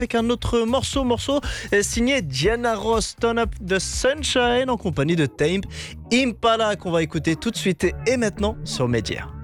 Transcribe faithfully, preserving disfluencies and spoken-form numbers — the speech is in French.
avec un autre morceau, morceau euh, signé Diana Ross, Turn Up the Sunshine en compagnie de Tame Impala qu'on va écouter tout de suite et maintenant sur Média.